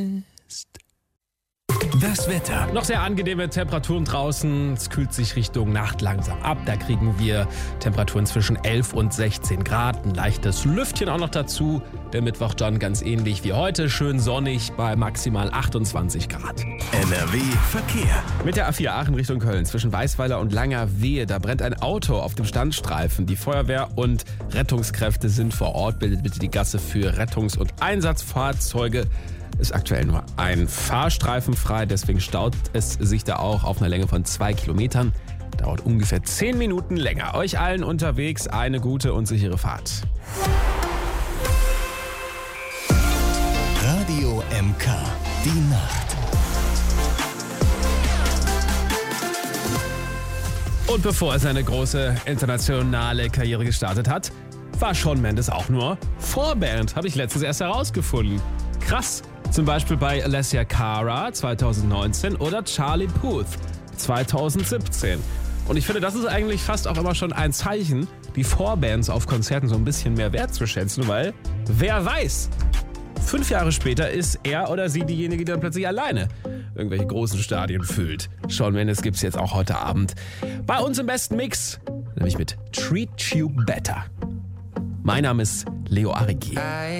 Das Wetter. Noch sehr angenehme Temperaturen draußen. Es kühlt sich Richtung Nacht langsam ab. Da kriegen wir Temperaturen zwischen 11 und 16 Grad. Ein leichtes Lüftchen auch noch dazu. Der Mittwoch dann ganz ähnlich wie heute. Schön sonnig bei maximal 28 Grad. NRW Verkehr. Mit der A4 Aachen Richtung Köln zwischen Weißweiler und Langerwehe. Da brennt ein Auto auf dem Standstreifen. Die Feuerwehr und Rettungskräfte sind vor Ort. Bildet bitte die Gasse für Rettungs- und Einsatzfahrzeuge. Ist aktuell nur ein Fahrstreifen frei, deswegen staut es sich da auch auf einer Länge von 2 Kilometern. Dauert ungefähr 10 Minuten länger. Euch allen unterwegs eine gute und sichere Fahrt. Radio MK. Die Nacht. Und bevor er seine große internationale Karriere gestartet hat, war Shawn Mendes auch nur Vorband. Habe ich letztens erst herausgefunden. Krass. Zum Beispiel bei Alessia Cara 2019 oder Charlie Puth 2017. Und ich finde, das ist eigentlich fast auch immer schon ein Zeichen, die Vorbands auf Konzerten so ein bisschen mehr wertzuschätzen, weil wer weiß, 5 Jahre später ist er oder sie diejenige, die dann plötzlich alleine irgendwelche großen Stadien füllt. Shawn Mendes gibt's jetzt auch heute Abend bei uns im besten Mix, nämlich mit Treat You Better. Mein Name ist Leo Ariki.